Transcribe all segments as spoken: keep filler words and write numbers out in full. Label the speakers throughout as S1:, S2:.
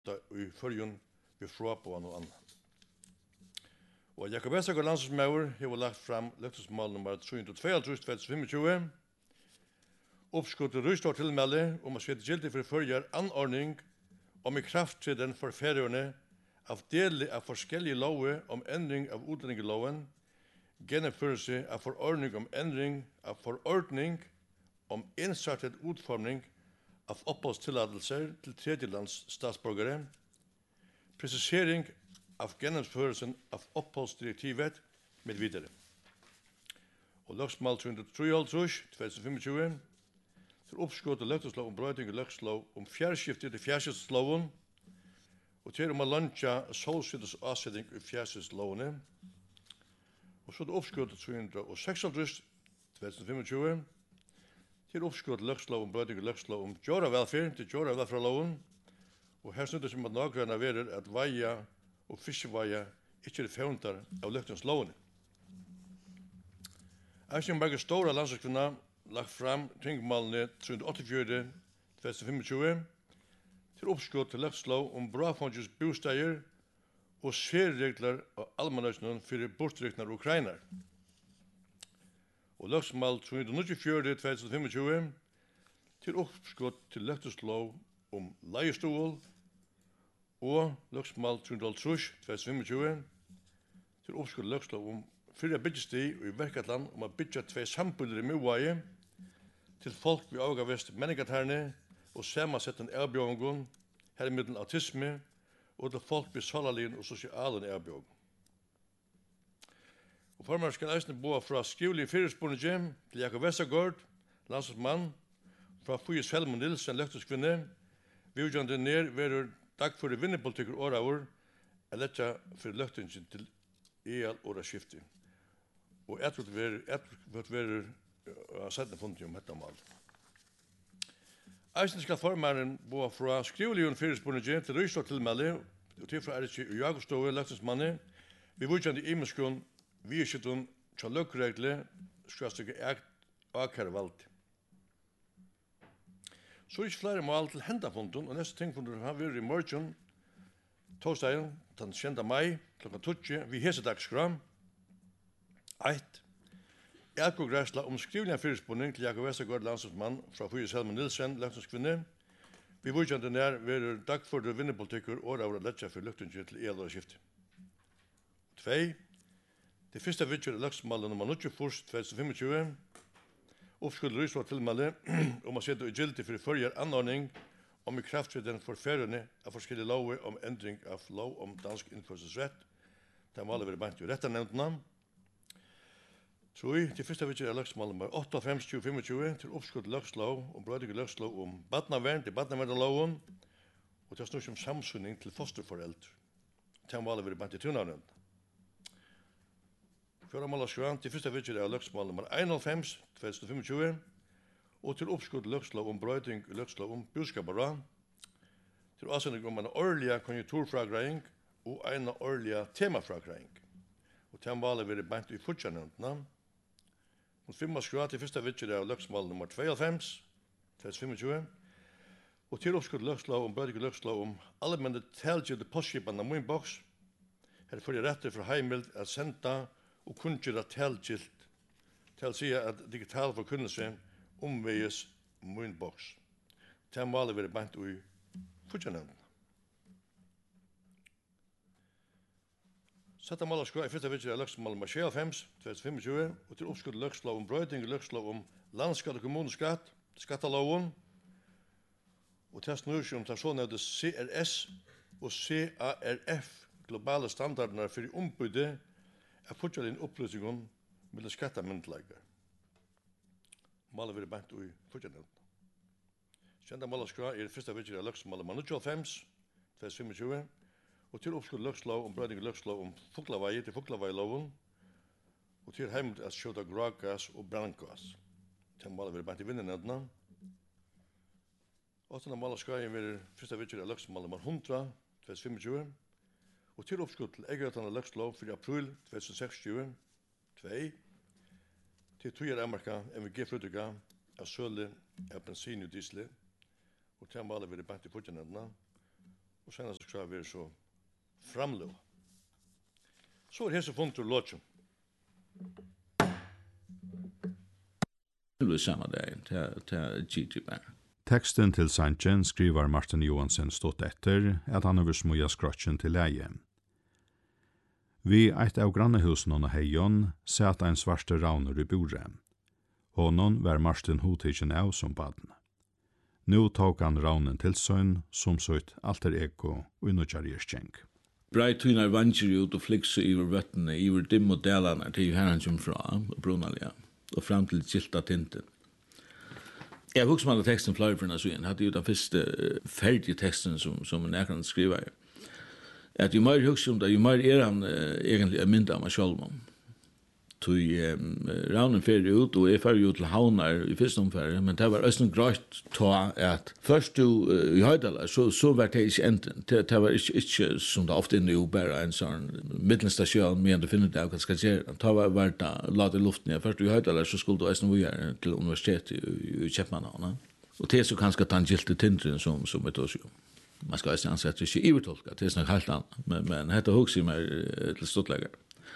S1: i førjun vi fra på noe annet. Og Jakob Vestergaard landsmauer har lagt fram løftesmål nummer tre hundre og tveogtrýss til tjúgu tjúgu. Oppskottet rystor tilmelde om å svette gildig for førjar anordning om i kraft til den for ferierne av dele av forskjellige love om endring av utlendingeloven, gjennomførelse av forordning om endring av forordning om innsattet utformning av oppholdstilladelser til tredjelands statsborgere, precisering av gjennomførelsen av oppholdsdirektivet med videre. Og løgsmål tre hundre og treoghalvtrýss til tjúgu tjúgu til oppskottet løgteslov om brøyting og løgteslov om fjærskiftet til fjærskiftsloven, og til om å lansja solsides avsetting i fjærskiftslovene. Og så er det oppskottet tre hundre og seksoghalvtrýss til tjúgu tjúgu til oppskottet løgteslov om brøyting og løgteslov om djora velferd til djora velferdsloven, og her snutter som at nagranna verer at veia og fiskeveia ikke er fjøntar av løgtingslovene. Eisning Berger Stora landslagskvinna lagt fram tingmalene tre hundre og åttiofjøruti til tjúgu til oppskott til løgtslov om brafondjus bosteier og særregler av almanøysnum fyrir bortryknar ukrainar. Og løgtsmål tre hundre og níggjuogfjøruti til tjúgu til oppskott til løgtslov om leiestol og løgtsmål tre hundre og hálvtrýss til tjúgu til oppskott løgtslov om fyrre byggesti i Verkatland om å byggja tvei sambuller i Møvaie til folk vi avgavest menningaterne og samansetten erbjørngun, her i middelen autisme, og til folk vi salalien og sosialen erbjørngun. Og formar skal eisne boa fra skrivlig fyrirspunningje til Jakob Vestergaard, landsmann, fra Fuyes Helmund Nilsen, løgteskvinne, vi utgjande ned verur dagføre vinnepolitikker åravur, er letja for løgtingen til eal åra skifti. Og jeg tror det verur av sættene funnet om dette mal. Eisen skal formaren boa fra skriveligen fyrirspunningje til rystor tilmelde, og tilfra er ikke Jagostove, løgtingsmanni, vi vujtjandi imeskun, vi er skyttun tja løgregle, skjøstikke akkare valdi. Så er ikke flere mål til hendafunden, og neste tingfunden har vært i morgen, torsdagen, den sjette mai, klokka tjúgu, vi hese dagskram, eit, Elkogræsla om skrivelig fyrirspunning til Jakob Vestergaard landsmann fra Fuyes Helmund Nilsen, løgtingskvinne. Vi vujtjande nær verur dagførde vinnepolitikker åra av letja for løgtingskvinne til eal og skifte. Tvei, det første vidtjør er løgtsmålet nummer níggjuogfýrs til tjúgu, oppskudd rysvar tilmelde om å sette i gildi for førjar anordning om i kraft for den forferende av forskjellige lov om endring av lov om dansk innførselsrett. Det må alle være bant i rettanevntene. Troi, til første vidtjør er løgtsmålet nummer åttaogfems til tjúgu til oppskudd løgtslov om brøydige løgtslov om badnavern til badnavernloven, og til snurr som samsynning til fosterforeldre. Det må alle være bant i tunnavnevntene. Fjøra mål av skran til første vidtjør er løgtsmål nummer einoghálvfems til tjúgu og til oppskudd løgtslov om brøyting løgtslov om búskapara, til avsending om en årlige konjunkturfragreiing og en årlige temafragreiing. Og til målet vil bant i futjanevntene. Og fem av skran til første vidtjør er løgtsmål nummer tveioghálvfems til tjúgu og til oppskudd løgtslov om brøyting løgtslov om allmenne talgilde postskipene av Moinbox. Her får jeg rettet fra heimild at senda og kunngjøra talgilt til å si at digital forkunnelse omveges Moinbox. Til målet vil bant i futjanevntene. Setta mål av skra i første vidtjør er løgtsmål nummer sjeyoghálvfems til tjúgu og til oppskudd løgtslov om brøyting og løgtslov om landskatt og kommuneskatt, skattaloven, og til snur seg om til så nevnte C R S og C A R F, globale standarder for ombyggde av futjalinn opplysningen med skattamyndelager. Målet vil bant i futjanevntene. Kjenda mål av skra er første vidtjør er løgtsmål nummer níggjuoghálvfems til tjúgu og til oppskudd løgtslov om brøyting og løgtslov om fuglaveie til fuglaveiloven, og til heimt at skjøta grågass og brandgass. Til målet vil bant i vinnenevntene. Åttende mål av skreien vil første vidtjør er løgtsmål nummer hundra til tjúgu og til oppskudd til eggretande løgtslov for april tjúgu seksogtjúgu, tvei, til tøyer Amerika M V G-flyttiga av søle av bensin og diesel, og til målet vil bant i futjanevntene. og senast skal vi så framløv. Så er hese funtur låtjum.
S2: Det er samme dagen, til G T bare.
S3: Teksten til Sanchen skriver Martin Johansen stått etter at han over smuja skrotchen til leie. Vi eit av grannehusen og heion satt ein svarte rauner i bore. Honon var Martin hotikken av som baden. Nå tok han raunen til søgn som søyt alter eko og innokjarjerskjenk.
S2: Brei tunar vanger ut og flikse iver vøttene, iver dim og delane til her han kom fra, Brunalia, og fram til Gilta Tinten. Jeg husker man teksten flere for denne søyen, hadde jo den første ferdige teksten som, som en ekran skriver. At jo mer husker om det, jo mer er han uh, egentlig er mynda av meg selv om. Tog um, raunen ferie ut, og jeg ferie ut til Havnar i første omfære, men det var også grønt ta at først du uh, i Høydala, så, så var det ikke enden. Det, det var ikke, ikke som det ofte er jo bare en sånn middelstasjon, men du finner det av hva skal gjøre. Det var vært da, la det luften igjen. Først du i Høydala, så skulle du også gjøre til universitetet i, i Kjepmanhavn. Og det er så kanskje tangilte tindren som, som er tås jo. Man skal også ansette ikke ivertolka, det er snakk helt annet, men, men dette hugser meg til stortlegger.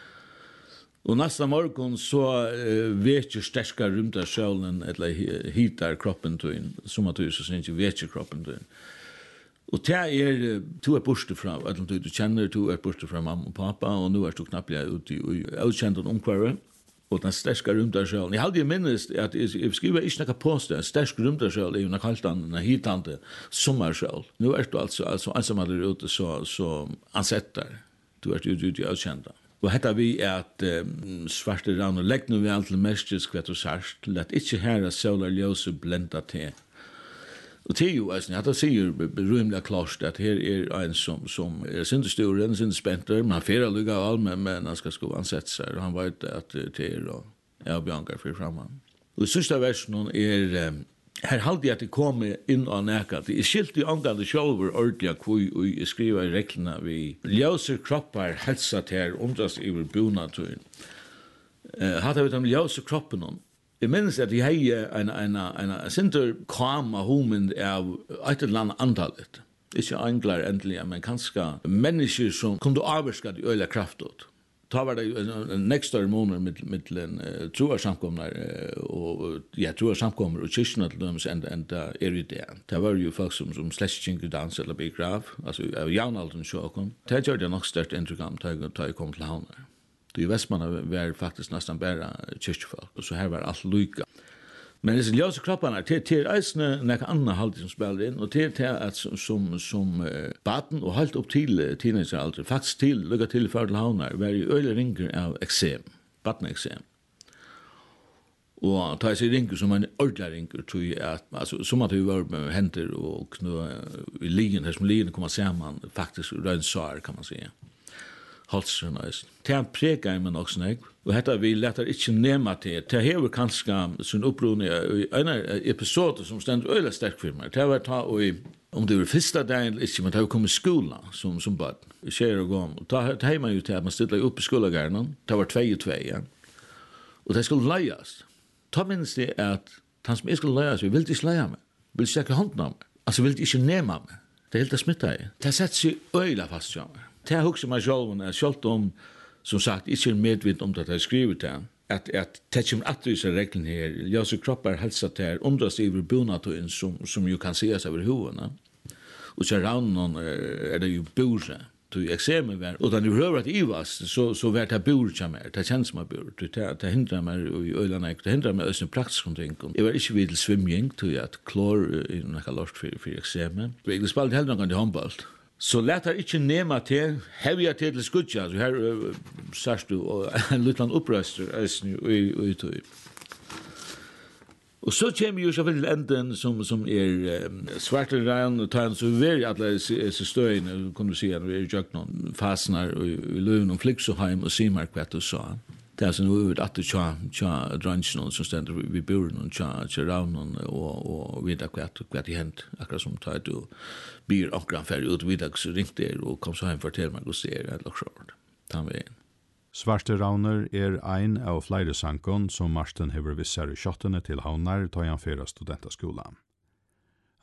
S2: Og nästa morgon så uh, vet ju sterska rymda själen eller hitar kroppen till en som att du så sen inte vet ju kroppen till. Och det är två borste från att du känner två är borste från mamma och pappa och nu är du knappt ute i outkänd och omkvar och den sterska rymda själen. Jag hade ju minst att jag skriver inte några poster sterska rymda själen är ju något helt annat än hitande sommarsjäl. Nu är du alltså alltså ensam där ute så så ansätter du är ju ute i outkänd. Og hetta vi er at um, svarte rann og legg nu vi alt til mestres kvett og særst, let ikkje herra solar ljøse blenda til. Og til jo, altså, hetta sier rymlig klart at her er en som, som er sindesturen, sindespenter, man fer alluga all, men, men han skal sko ansette seg, og han vet at det er og er bjankar for framan. Og i sista versen er um, her halde jeg at det kommer inn og neka. Det er skilt i angande sjálfur ordentlig hvor jeg skriver i reglene vi ljøser kroppar helsat her undrast iver bunaturen. Uh, Hatt jeg vet om ljøser kroppen om. Jeg minnes at jeg heier en, en, en, en sinter kama homen av et eller annet antallet. Ikke anglar endelig, men kanskje mennesker som kunne avvarska de øyla kraftot. Ta var det en nextare måneder mittlen uh, troarsamkomnar uh, og ja, troarsamkomnar og kyrkjena til dem enda, enda er i det. Det var jo folk som, som slett ikke dans eller begrav, altså av jaunalderen sjåkom. Det gjør det nok størst inntrykk om da jeg kom til Havnar. I Vestmanna var faktisk nesten bare kyrkjefolk, og så her var alt lyka. Men disse ljøse kroppene, til, til eisene nekka anna halvdig som spiller inn, og til, til at som, som, som uh, baden og halt opp til uh, teenageralder, faktisk til, lykka til før til Havnar, var jo øyla ringer av eksem, baden-eksem. Og ta seg ringer som en ordentlig ringer, tror jeg at, altså, som at vi var med hender og knø i ligen, her som ligen kommer sammen, faktisk røynsar, kan man sige. Halsrun og det er prega i meg nok snakk, og dette vi letar ikke nema til. Det hever kanskje sin opprunning i en episode som stender øyla sterk for meg. Det var ta og om det var første dagen, ikke, men det var kommet i skolen som, som bad, i skjer og gom. Og det har man jo til at man stiller opp i skolegärnen, det var tvei og tvei, ja. Og det skulle leias. Ta minst det at han som jeg skulle leias, vi vil ikke leia meg, vil ikke stekke hånden av meg, altså vil ikke nema meg. Det er helt det smittet i. Det setter seg øyla fast til meg. Det hugser meg selv, er selv om, som sagt, ikke er medvitt om det jeg skriver til, at, at det kommer at disse reglene her, ljøse kroppar helsat her, undrast iver bunaturen som, som jo kan sies over hovene. Og så raunen er det jo bure, til eksemen var, og da ni hører at ivas, så, så var det bure til meg, det kjennes meg bure, det, det hindrer meg i øyne, det hindrer meg også en praktisk ting. Jeg var ikke vidt til svimjing, til at klor er noe lort for, for eksemen. Jeg spalte heller noen til håndbalt. Så letar ikke nema til, hevja til til skudja, så her uh, sørst du, og en liten opprøster, eisen i tog. Og så kommer jo selvfølgelig enden som, som er um, svarte regn, og tar en så veri alle disse støyene, kan du si, at vi er jo noen fasner, og i løven om Fliksoheim og Simark, hva du sa. Det er altså noe ut at du tja, tja dransjen som stender vi buren, tja, tja ravnen, og, og vidda hva det hent, akkurat som tar du byr akkurat ferdig ut, vidda så ringte jeg, og kom så hjem for til meg, og ser jeg, eller sjårt. Ta med inn.
S3: Svarte Rauner er ein av flere sankon som Marsten hever vissar i kjottene til Havnar, ta han fyrra studentaskolan.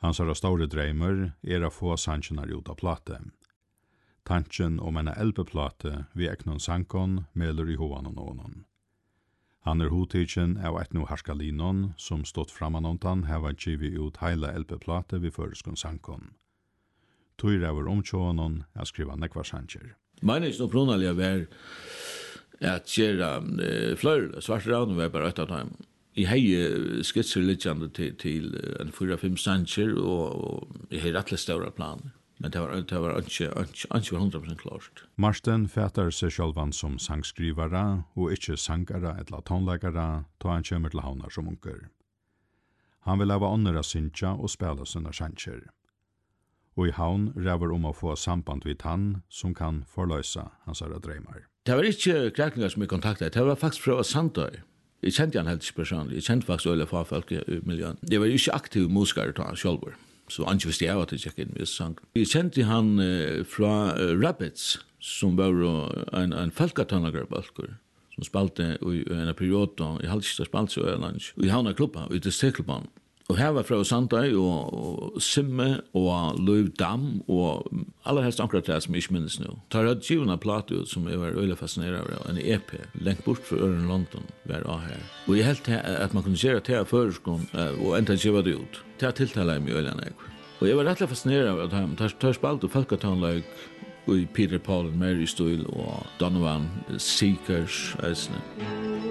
S3: Hans har store dreimer er å få sannsjonar ut av plate. Tanken om en L P-plate vi eknon sankon melder i hovan og någon. Han er hodtidsen av et no harskalinon som stått framanontan heva givet ut heila L P-plate vi føreskon sankon. Tøyre over omtjånen er skriva nekvar sankjer.
S2: Meningen opprunalige var at gjøre uh, flere svarte ravn var bare etter dem. I hei skitser littjande til, til en fyra fem sanger og, og i hei rettelig større plan. Men det var, det var ikke, ikke, ikke hundra prosent klart.
S3: Marsten fætar seg sjálvan som sangskrivare og ikke sangare eller tonleggare ta han kommer til havnar som unker. Han vil lava åndra syntja og spela sina sanger. Og i havn ræver om å få samband vid han som kan forløsa hans øra dreymar.
S2: Det var ikke krekningar som jeg kontaktet, det var faktisk fra Sandøy. Jeg kjente han helt ikke personlig, jeg kjente faktisk øyla for folk i miljøen. Jeg var ikke aktiv musiker til han sjølver, så han ikke visste jeg at jeg gikk inn med sang. Jeg kjente han uh, fra uh, Rabbits, som var en, en folketønlagerbalkur, som spalte i en periode, i halvkista spalte i Øyland, og i havna klubba, i distrikkelbanen. Og her var fra Sandøy og, og Simme og Løv Dam og aller helst akkurat det som jeg ikke minnes nå. Tar jeg tjuvna plate ut som jeg var øyelig fascinerad av, en E P, lengt bort fra Øren London, var av her. Og jeg helt at man kunne gjøre det her føreskånd og enda tjiva det ut. Det her tiltaler jeg mye øyelig enn jeg. Og jeg var rettelig fascinerad av at han tar spalt og folketannløy og Peter Paul, Mary Stoyle og Donovan Seekers, eisne.